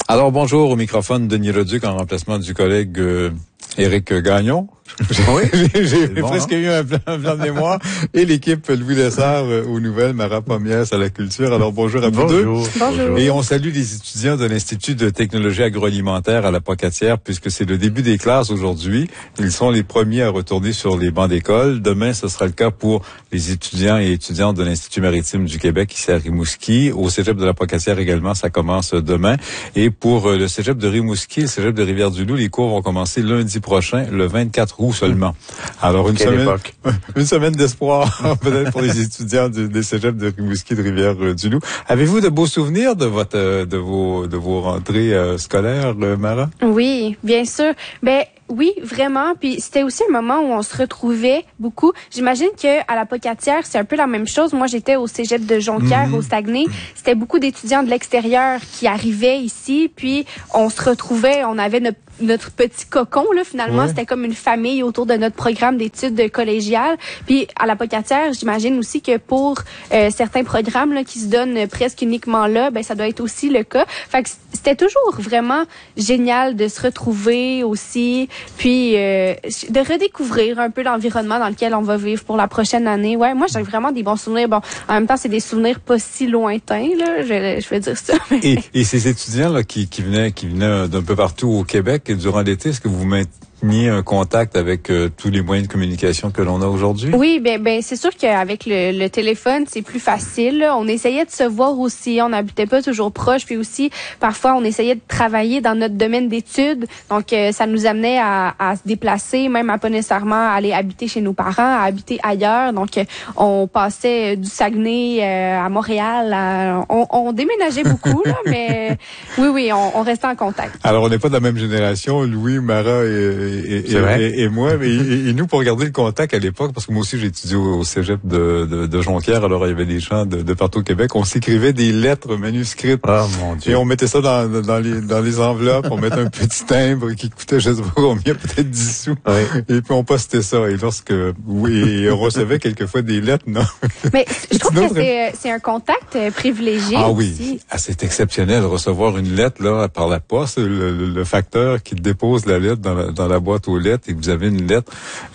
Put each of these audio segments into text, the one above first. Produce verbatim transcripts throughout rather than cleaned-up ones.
Alors, bonjour, au microphone, Denis Leduc, en remplacement du collègue euh, Éric Gagnon. Oui, j'ai bon, presque hein? eu un plan, un plan de mémoire. Et l'équipe Louis Lessard euh, aux nouvelles, Mara Pomiès à la culture. Alors, bonjour à vous deux. Bonjour. Et on salue les étudiants de l'Institut de technologie agroalimentaire à la Pocatière, puisque c'est le début des classes aujourd'hui. Ils sont les premiers à retourner sur les bancs d'école. Demain, ce sera le cas pour les étudiants et étudiantes de l'Institut maritime du Québec, ici à Rimouski. Au cégep de la Pocatière également, ça commence demain. Et pour le cégep de Rimouski, le cégep de Rivière-du-Loup, les cours vont commencer lundi prochain, le vingt-quatre août seulement. Alors, une Quelle semaine, époque. une semaine d'espoir, peut-être pour les étudiants du, des cégeps de Rimouski de Rivière-du-Loup. Avez-vous de beaux souvenirs de votre, de vos, de vos rentrées euh, scolaires, euh, Mara? Oui, bien sûr. Ben, oui, vraiment. Puis c'était aussi un moment où on se retrouvait beaucoup. J'imagine que à la Pocatière, c'est un peu la même chose. Moi, j'étais au cégep de Jonquière, mm-hmm. au Saguenay. C'était beaucoup d'étudiants de l'extérieur qui arrivaient ici. Puis on se retrouvait, on avait notre notre petit cocon, là, finalement. Ouais. C'était comme une famille autour de notre programme d'études collégiales. Puis, à la Pocatière, j'imagine aussi que pour euh, certains programmes là, qui se donnent presque uniquement là, ben ça doit être aussi le cas. Fait que c'était toujours vraiment génial de se retrouver aussi, puis euh, de redécouvrir un peu l'environnement dans lequel on va vivre pour la prochaine année. Ouais, moi, j'ai vraiment des bons souvenirs. Bon, en même temps, c'est des souvenirs pas si lointains, là, je, je vais dire ça. Mais... Et, et ces étudiants là qui, qui venaient, qui venaient d'un peu partout au Québec, et durant l'été, est-ce que vous mainteniez un contact avec euh, tous les moyens de communication que l'on a aujourd'hui? Oui, ben, ben c'est sûr qu'avec le, le téléphone, c'est plus facile. Là. On essayait de se voir aussi, on n'habitait pas toujours proche, puis aussi, parfois, on essayait de travailler dans notre domaine d'études. Donc, euh, ça nous amenait à, à se déplacer, même à pas nécessairement aller habiter chez nos parents, à habiter ailleurs. Donc, euh, on passait du Saguenay euh, à Montréal. À, on, on déménageait beaucoup, là, mais oui, oui, on, on restait en contact. Alors, on n'est pas de la même génération, Louis, Mara et Et, et, et, et moi, et, et nous, pour garder le contact à l'époque, parce que moi aussi j'ai étudié au, au cégep de, de, de Jonquière, alors il y avait des gens de, de partout au Québec, on s'écrivait des lettres manuscrites. Oh mon Dieu. Et on mettait ça dans, dans, les, dans les enveloppes, on mettait un petit timbre qui coûtait, je sais pas combien, peut-être dix sous. Oui. Et puis on postait ça. Et lorsque, oui, on recevait quelquefois des lettres, non. Mais je trouve que c'est, c'est un contact privilégié. Ah oui, aussi. Ah, c'est exceptionnel, recevoir une lettre là par la poste, le, le, le facteur qui dépose la lettre dans la, dans la boîte aux lettres et que vous avez une lettre,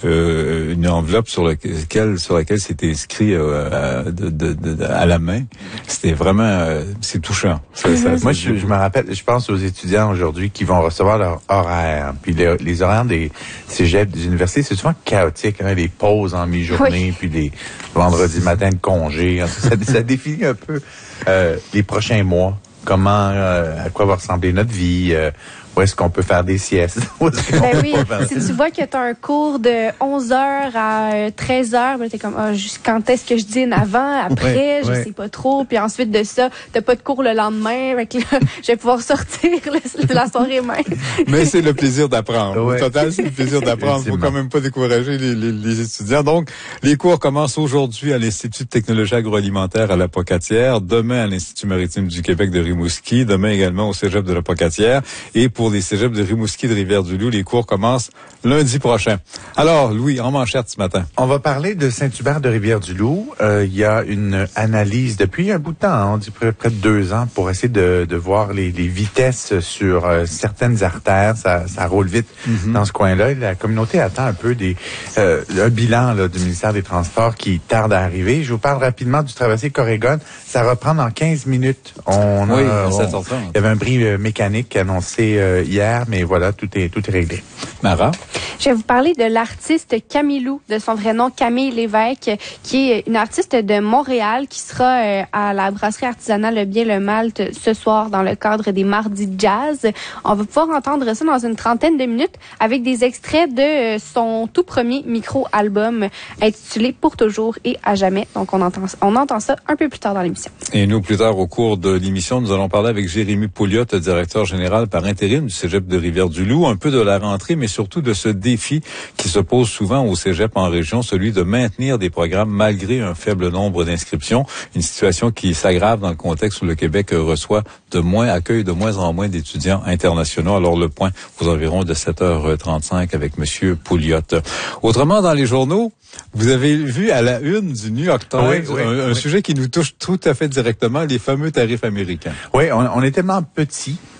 euh, une enveloppe sur laquelle sur laquelle c'était écrit euh, de, de, de, à la main. C'était vraiment, euh, c'est touchant. Ça, ça, Moi, je, je me rappelle, je pense aux étudiants aujourd'hui qui vont recevoir leur horaire. Puis les, les horaires des cégeps, des universités, c'est souvent chaotique. Hein, les pauses en mi-journée, oui. Puis les vendredis matin de congé. Ça, ça définit un peu euh, les prochains mois. Comment, euh, à quoi va ressembler notre vie. Euh, Où est-ce qu'on peut faire des siestes? Ben oui, si tu vois que tu as un cours de onze heures à treize heures, ben t'es comme, ah, quand est-ce que je dîne avant, après, ouais, je ouais. sais pas trop. Puis ensuite de ça, t'as pas de cours le lendemain. Fait que là, je vais pouvoir sortir le, la soirée même. Mais c'est le plaisir d'apprendre. Ouais. Au total, c'est le plaisir d'apprendre. Faut quand même pas décourager les, les, les étudiants. Donc, les cours commencent aujourd'hui à l'Institut de technologie agroalimentaire à la Pocatière, demain à l'Institut maritime du Québec de Rimouski, demain également au cégep de la Pocatière. Et pour les cégeps de Rimouski de Rivière-du-Loup, les cours commencent lundi prochain. Alors, Louis, en manchette ce matin. On va parler de Saint-Hubert de Rivière-du-Loup. Euh, il y a une analyse depuis un bout de temps, hein, on dit près, près de deux ans, pour essayer de, de voir les, les vitesses sur euh, certaines artères. Ça, ça roule vite mm-hmm. dans ce coin-là. La communauté attend un peu des euh, un bilan là, du ministère des Transports qui tarde à arriver. Je vous parle rapidement du traversier Corrigan. Ça reprend dans quinze minutes. On oui, a, ça on, il y avait un bris euh, mécanique annoncé euh, hier, mais voilà, tout est tout est réglé. Mara? Je vais vous parler de l'artiste Camilou, de son vrai nom Camille Lévesque, qui est une artiste de Montréal qui sera euh, à la brasserie artisanale Le Bien le Malte ce soir dans le cadre des Mardis Jazz. On va pouvoir entendre ça dans une trentaine de minutes avec des extraits de euh, son tout premier micro-album intitulé Pour toujours et à jamais. Donc on entend on entend ça un peu plus tard dans l'émission. Et nous, plus tard au cours de l'émission, nous allons parler avec Jérémy Pouliot, directeur général par intérim du cégep de Rivière-du-Loup, un peu de la rentrée, mais surtout de ce défi qui se pose souvent au cégep en région, celui de maintenir des programmes malgré un faible nombre d'inscriptions, une situation qui s'aggrave dans le contexte où le Québec reçoit de moins, accueille de moins en moins d'étudiants internationaux. Alors le point aux environs de sept heures trente-cinq avec Monsieur Pouliot. Autrement, dans les journaux, vous avez vu à la une du New York Times oui, oui, un, un oui. sujet qui nous touche tout à fait directement, les fameux tarifs américains. Oui, on, on est tellement petit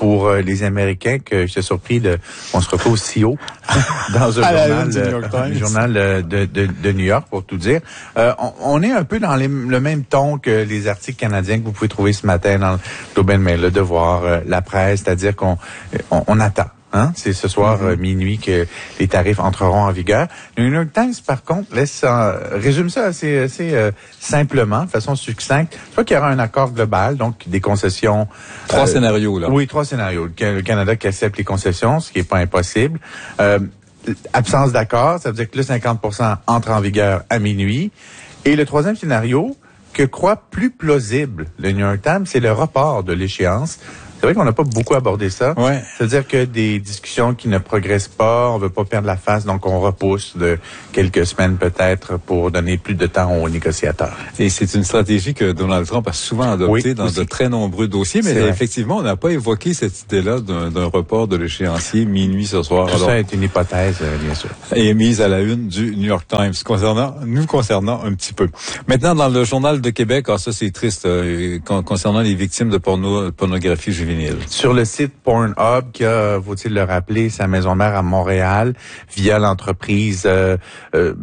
pour euh, les Américains que j'étais surpris de, on se retrouve si haut dans un journal, euh, journal euh, de, de, de New York, pour tout dire. Euh, on, on est un peu dans les, le même ton que les articles canadiens que vous pouvez trouver ce matin dans le Globe and Mail, Le Devoir, euh, La Presse, c'est-à-dire qu'on on, on attend. Hein? C'est ce soir mm-hmm. euh, minuit que les tarifs entreront en vigueur. Le New York Times, par contre, laisse euh, résume ça assez, assez euh, simplement, de façon succincte. Je crois qu'il y aura un accord global, donc des concessions. Trois euh, scénarios, là. Oui, trois scénarios. Le Canada qui accepte les concessions, ce qui n'est pas impossible. Euh, absence d'accord, ça veut dire que le cinquante pour cent entre en vigueur à minuit. Et le troisième scénario, que croit plus plausible le New York Times, c'est le report de l'échéance. C'est vrai qu'on n'a pas beaucoup abordé ça. Ouais. C'est-à-dire que des discussions qui ne progressent pas, on veut pas perdre la face, donc on repousse de quelques semaines peut-être pour donner plus de temps aux négociateurs. Et c'est une stratégie que Donald Trump a souvent adoptée oui, dans aussi. de très nombreux dossiers, mais effectivement, on n'a pas évoqué cette idée-là d'un, d'un report de l'échéancier minuit ce soir. Tout Alors, ça est une hypothèse, bien sûr. Et mise à la une du New York Times, concernant, nous concernant un petit peu. Maintenant, dans le Journal de Québec, ah, ça c'est triste, euh, concernant les victimes de porno, pornographie juvénile. Sur le site Pornhub, qui a, faut-il le rappeler, sa maison mère à Montréal, via l'entreprise euh, euh,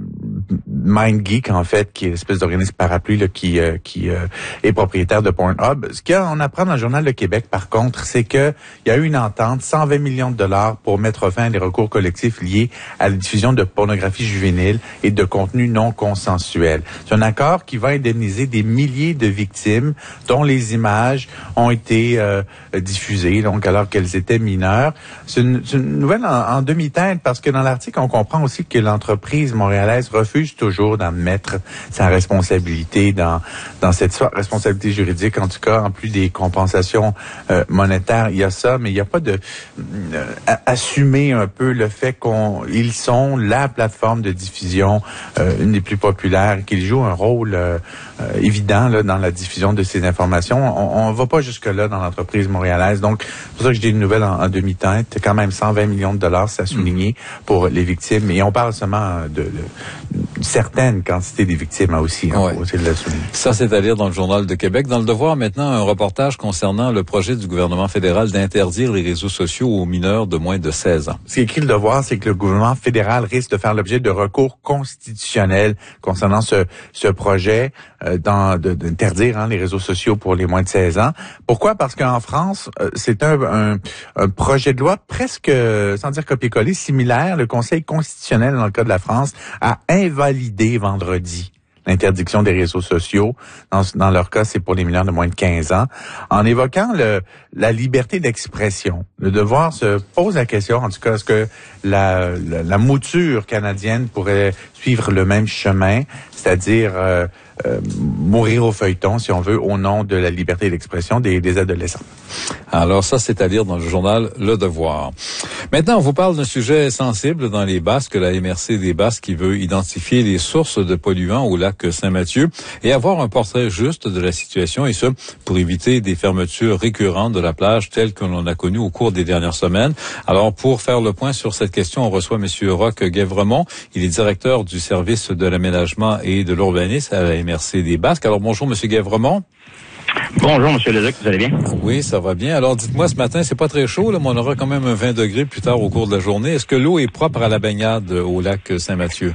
MindGeek, en fait, qui est une espèce d'organisme parapluie là, qui euh, qui euh, est propriétaire de Pornhub. Ce qu'on apprend dans le Journal de Québec, par contre, c'est que il y a eu une entente, cent vingt millions de dollars pour mettre fin à des recours collectifs liés à la diffusion de pornographie juvénile et de contenu non consensuel. C'est un accord qui va indemniser des milliers de victimes dont les images ont été euh, diffusées, donc alors qu'elles étaient mineures. C'est une, c'est une nouvelle en, en demi-teinte parce que dans l'article, on comprend aussi que l'entreprise montréalaise refuse toujours d'en mettre sa responsabilité dans dans cette responsabilité juridique, en tout cas, en plus des compensations euh, monétaires. Il y a ça, mais il n'y a pas de euh, assumer un peu le fait qu'on ils sont la plateforme de diffusion, euh, une des plus populaires, qu'ils jouent un rôle euh, euh, évident là, dans la diffusion de ces informations. On ne va pas jusque-là dans l'entreprise montréalaise. Donc, c'est pour ça que je dis une nouvelle en, en demi-teinte. Quand même cent vingt millions de dollars, c'est à souligner mmh. pour les victimes. Et on parle seulement de, de une certaine quantité des victimes aussi. Hein, ouais. pour de la souligner. Ça, c'est à lire dans le Journal de Québec. Dans le Devoir, maintenant, un reportage concernant le projet du gouvernement fédéral d'interdire les réseaux sociaux aux mineurs de moins de seize ans. Ce qui est écrit le Devoir, c'est que le gouvernement fédéral risque de faire l'objet de recours constitutionnels concernant ce, ce projet euh, dans, de, d'interdire hein, les réseaux sociaux pour les moins de seize ans. Pourquoi? Parce qu'en France, euh, c'est un, un, un projet de loi presque, sans dire copier-coller, similaire. Le Conseil constitutionnel, dans le cas de la France, a invalidé vendredi l'interdiction des réseaux sociaux. Dans, dans leur cas, c'est pour les mineurs de moins de quinze ans. En évoquant le, la liberté d'expression, le Devoir se pose la question, en tout cas, est-ce que la, la, la mouture canadienne pourrait suivre le même chemin, c'est-à-dire euh, euh, mourir au feuilleton, si on veut, au nom de la liberté d'expression des, des adolescents. Alors ça, c'est à lire dans le journal Le Devoir. Maintenant, on vous parle d'un sujet sensible dans les Basques, la M R C des Basques qui veut identifier les sources de polluants au lac Saint-Mathieu et avoir un portrait juste de la situation, et ce, pour éviter des fermetures récurrentes de la plage telles que l'on a connues au cours des dernières semaines. Alors, pour faire le point sur cette question, on reçoit M. Roch Guévremont. Il est directeur du service de l'aménagement et de l'urbanisme à la M R C des Basques. Alors, bonjour, M. Guévremont. Bonjour, M. Leduc, vous allez bien? Oui, ça va bien. Alors, dites-moi, ce matin, c'est pas très chaud, là, mais on aura quand même un vingt degrés plus tard au cours de la journée. Est-ce que l'eau est propre à la baignade au lac Saint-Mathieu?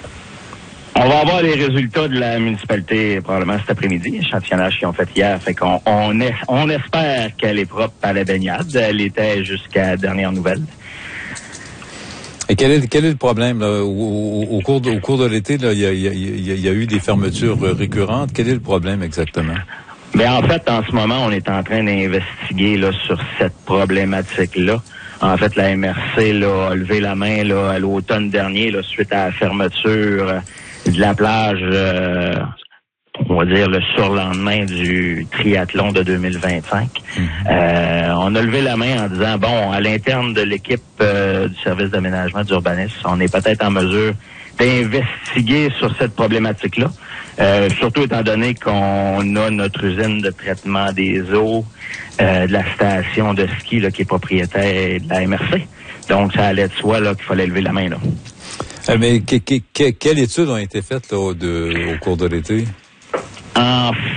On va avoir les résultats de la municipalité probablement cet après-midi, échantillonnage qu'ils ont fait hier. Fait qu'on on, est, on espère qu'elle est propre à la baignade. Elle était jusqu'à dernière nouvelle. Et quel est, quel est le problème là, au, au, au, cours de, au cours de l'été, là, il y a, il y a, il y a eu des fermetures récurrentes. Quel est le problème exactement? Bien, en fait, en ce moment, on est en train d'investiguer là sur cette problématique-là. En fait, la M R C là, a levé la main là, à l'automne dernier là, suite à la fermeture de la plage, euh, on va dire le surlendemain du triathlon de deux mille vingt-cinq. Mmh. Euh, on a levé la main en disant, bon, à l'interne de l'équipe euh, du service d'aménagement d'urbanisme, on est peut-être en mesure d'investiguer sur cette problématique-là. Euh, surtout étant donné qu'on a notre usine de traitement des eaux euh, de la station de ski là, qui est propriétaire de la M R C. Donc, ça allait de soi là, qu'il fallait lever la main là. Euh, mais que, que, que, quelles études ont été faites là, de, au cours de l'été? En fait,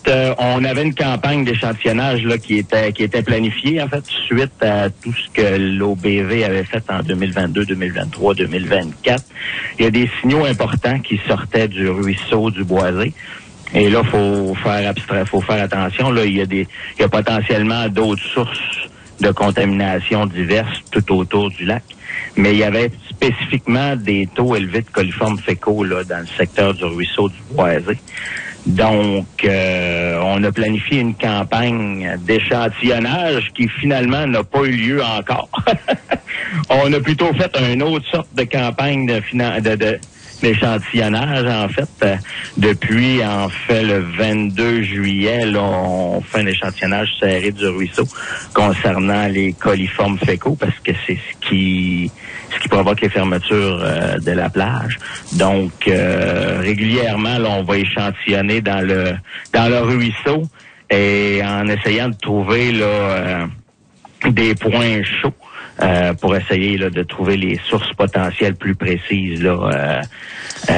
euh, on avait une campagne d'échantillonnage là qui était qui était planifiée en fait suite à tout ce que l'O B V avait fait en deux mille vingt-deux, deux mille vingt-trois, deux mille vingt-quatre. Il y a des signaux importants qui sortaient du ruisseau du Boisé. Et là, faut faire abstrait, faut faire attention. Là, il y a des, il y a potentiellement d'autres sources de contamination diverses tout autour du lac. Mais il y avait spécifiquement des taux élevés de coliformes fécaux là dans le secteur du ruisseau du Boisé. Donc, euh, on a planifié une campagne d'échantillonnage qui finalement n'a pas eu lieu encore. On a plutôt fait une autre sorte de campagne de, finan- de, de d'échantillonnage, en fait. Euh, depuis, en fait, le vingt-deux juillet, là, on fait un échantillonnage serré du ruisseau concernant les coliformes fécaux parce que c'est ce qui ce qui provoque les fermetures euh, de la plage. Donc, euh, régulièrement, là, on va échantillonner dans le dans le ruisseau et en essayant de trouver là euh, des points chauds. Euh, pour essayer là, de trouver les sources potentielles plus précises là, euh,